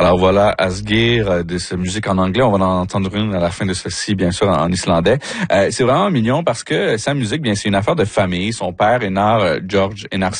Alors voilà, Asgeir, de sa musique en anglais. On va en entendre une à la fin de ceci, bien sûr, en islandais. C'est vraiment mignon parce que sa musique, bien, c'est une affaire de famille. Son père, Einar George Einarsson,